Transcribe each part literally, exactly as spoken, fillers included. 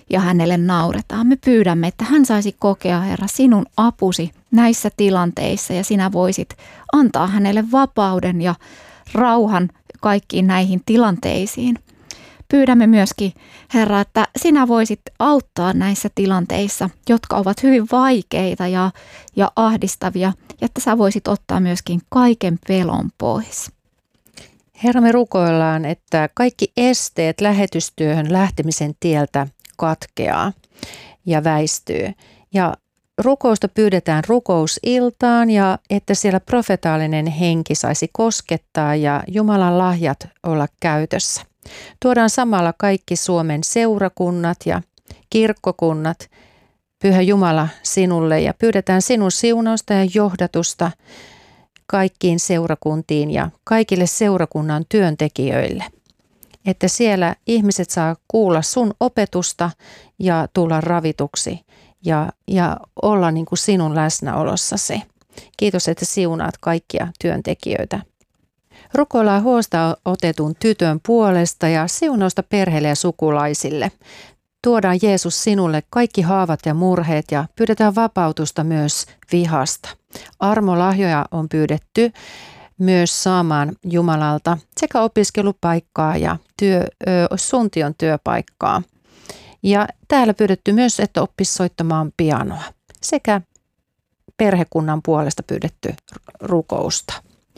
ja hänelle nauretaan. Me pyydämme, että hän saisi kokea, Herra, sinun apusi näissä tilanteissa ja sinä voisit antaa hänelle vapauden ja rauhan kaikkiin näihin tilanteisiin. Pyydämme myöskin, Herra, että sinä voisit auttaa näissä tilanteissa, jotka ovat hyvin vaikeita ja, ja ahdistavia, ja että sä voisit ottaa myöskin kaiken pelon pois. Herra, me rukoillaan, että kaikki esteet lähetystyöhön lähtemisen tieltä katkeaa ja väistyy. Ja rukousta pyydetään rukousiltaan ja että siellä profetaalinen henki saisi koskettaa ja Jumalan lahjat olla käytössä. Tuodaan samalla kaikki Suomen seurakunnat ja kirkkokunnat, Pyhä Jumala, sinulle ja pyydetään sinun siunausta ja johdatusta kaikkiin seurakuntiin ja kaikille seurakunnan työntekijöille. Että siellä ihmiset saa kuulla sun opetusta ja tulla ravituksi ja, ja olla niin kuin sinun läsnäolossasi. Kiitos, että siunaat kaikkia työntekijöitä. Rukoillaan huosta otetun tytön puolesta ja siunausta perheelle ja sukulaisille. Tuodaan Jeesus sinulle kaikki haavat ja murheet ja pyydetään vapautusta myös vihasta. Armolahjoja on pyydetty myös saamaan Jumalalta sekä opiskelupaikkaa ja työ, ö, suntion työpaikkaa. Ja täällä pyydetty myös, että oppisi soittamaan pianoa sekä perhekunnan puolesta pyydetty rukousta.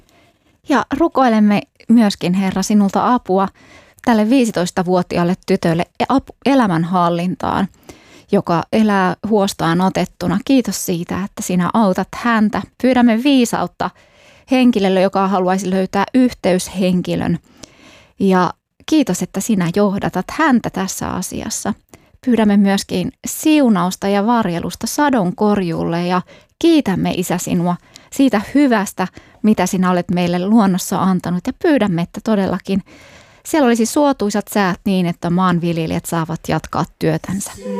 Ja rukoilemme myöskin, Herra, sinulta apua tälle viisitoistavuotiaalle tytölle elämänhallintaan, joka elää huostaan otettuna. Kiitos siitä, että sinä autat häntä. Pyydämme viisautta henkilölle, joka haluaisi löytää yhteyshenkilön. Ja kiitos, että sinä johdatat häntä tässä asiassa. Pyydämme myöskin siunausta ja varjelusta sadon korjuulle ja kiitämme, Isä, sinua siitä hyvästä, mitä sinä olet meille luonnossa antanut. Ja pyydämme, että todellakin siellä olisi suotuisat säät niin, että maanviljelijät saavat jatkaa työtänsä.